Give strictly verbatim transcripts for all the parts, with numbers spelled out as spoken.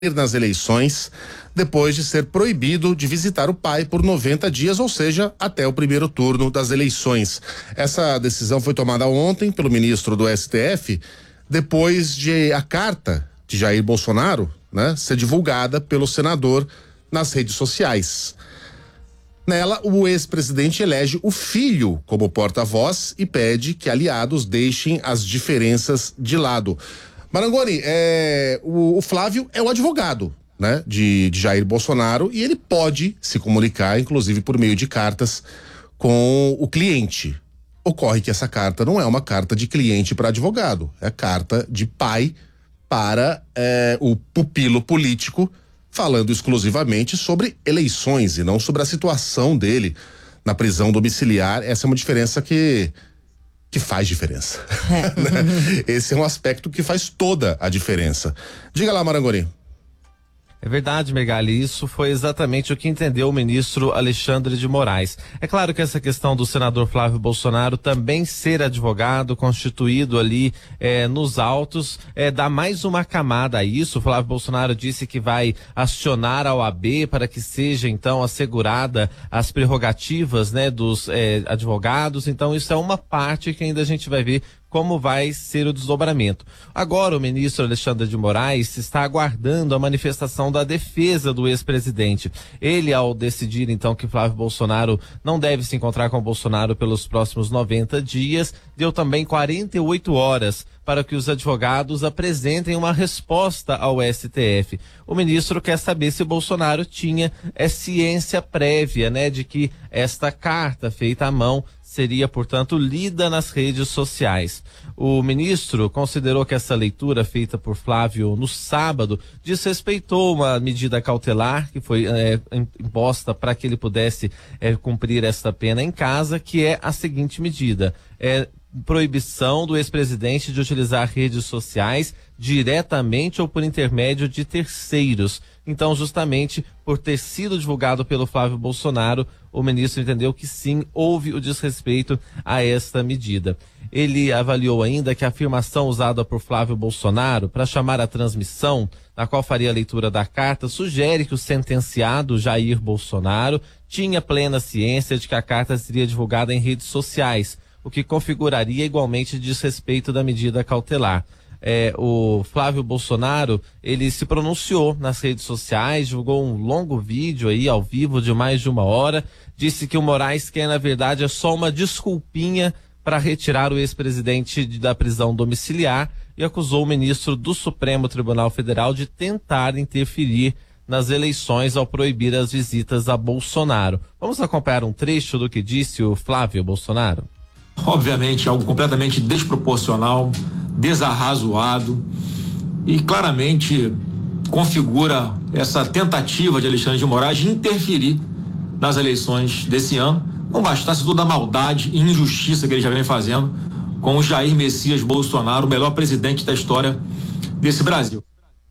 nas eleições, depois de ser proibido de visitar o pai por noventa dias, ou seja, até o primeiro turno das eleições. Essa decisão foi tomada ontem pelo ministro do S T F, depois de a carta de Jair Bolsonaro, né, ser divulgada pelo senador nas redes sociais. Nela, o ex-presidente elege o filho como porta-voz e pede que aliados deixem as diferenças de lado. Marangoni, é, o, o Flávio é o advogado, né, de, de Jair Bolsonaro, e ele pode se comunicar, inclusive por meio de cartas, com o cliente. Ocorre que essa carta não é uma carta de cliente para advogado, é carta de pai para é, o pupilo político, falando exclusivamente sobre eleições e não sobre a situação dele na prisão domiciliar. Essa é uma diferença que que faz diferença. É. Esse é um aspecto que faz toda a diferença. Diga lá, Marangoni. É verdade, Megali, isso foi exatamente o que entendeu o ministro Alexandre de Moraes. É claro que essa questão do senador Flávio Bolsonaro também ser advogado, constituído ali eh, nos autos, eh, dá mais uma camada a isso. O Flávio Bolsonaro disse que vai acionar a O A B para que seja então assegurada as prerrogativas, né, dos eh, advogados. Então isso é uma parte que ainda a gente vai ver como vai ser o desdobramento. Agora o ministro Alexandre de Moraes está aguardando a manifestação da defesa do ex-presidente. Ele, ao decidir então que Flávio Bolsonaro não deve se encontrar com Bolsonaro pelos próximos noventa dias, deu também quarenta e oito horas para que os advogados apresentem uma resposta ao S T F. O ministro quer saber se Bolsonaro tinha é, ciência prévia, né, de que esta carta feita à mão seria, portanto, lida nas redes sociais. O ministro considerou que essa leitura feita por Flávio no sábado desrespeitou uma medida cautelar que foi é, imposta para que ele pudesse é, cumprir esta pena em casa, que é a seguinte medida: é proibição do ex-presidente de utilizar redes sociais diretamente ou por intermédio de terceiros. Então, justamente por ter sido divulgado pelo Flávio Bolsonaro, o ministro entendeu que sim, houve o desrespeito a esta medida. Ele avaliou ainda que a afirmação usada por Flávio Bolsonaro para chamar a transmissão, na qual faria a leitura da carta, sugere que o sentenciado Jair Bolsonaro tinha plena ciência de que a carta seria divulgada em redes sociais, o que configuraria igualmente desrespeito da medida cautelar. É, o Flávio Bolsonaro, ele se pronunciou nas redes sociais, divulgou um longo vídeo aí ao vivo de mais de uma hora, disse que o Moraes quer, na verdade, é só uma desculpinha para retirar o ex-presidente da prisão domiciliar e acusou o ministro do Supremo Tribunal Federal de tentar interferir nas eleições ao proibir as visitas a Bolsonaro. Vamos acompanhar um trecho do que disse o Flávio Bolsonaro? Obviamente algo completamente desproporcional, desarrazoado e claramente configura essa tentativa de Alexandre de Moraes de interferir nas eleições desse ano. Não bastasse toda a maldade e injustiça que ele já vem fazendo com o Jair Messias Bolsonaro, o melhor presidente da história desse Brasil.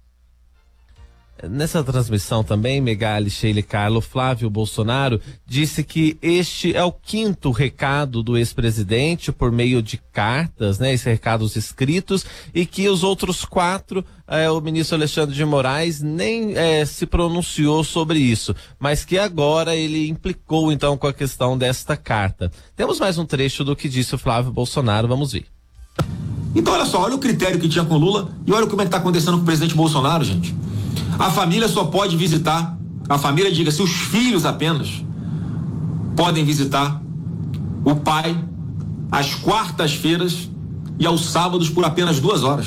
Nessa transmissão também, Megali, Sheila e Carlo, Flávio Bolsonaro disse que este é o quinto recado do ex-presidente por meio de cartas, né, esses recados escritos, e que os outros quatro, eh, o ministro Alexandre de Moraes nem eh, se pronunciou sobre isso, mas que agora ele implicou então com a questão desta carta. Temos mais um trecho do que disse o Flávio Bolsonaro, vamos ver. Então olha só, olha o critério que tinha com Lula e olha como é que está acontecendo com o presidente Bolsonaro, gente. A família só pode visitar, a família, diga-se, os filhos apenas podem visitar o pai às quartas-feiras e aos sábados por apenas duas horas.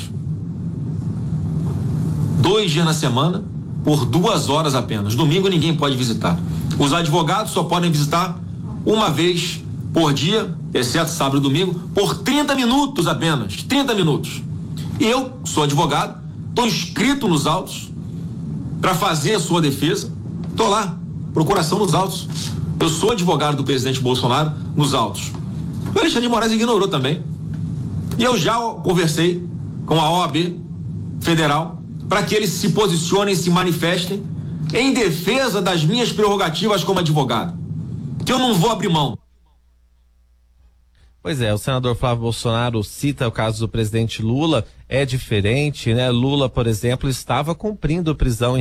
Dois dias na semana, por duas horas apenas. Domingo ninguém pode visitar. Os advogados só podem visitar uma vez por dia, exceto sábado e domingo, por trinta minutos apenas. trinta minutos. E eu sou advogado, estou inscrito nos autos para fazer a sua defesa. Estou lá, procuração nos autos. Eu sou advogado do presidente Bolsonaro nos autos. O Alexandre de Moraes ignorou também. E eu já conversei com a O A B federal para que eles se posicionem, se manifestem em defesa das minhas prerrogativas como advogado. Que eu não vou abrir mão. Pois é, o senador Flávio Bolsonaro cita o caso do presidente Lula. é diferente, né? Lula, por exemplo, estava cumprindo prisão em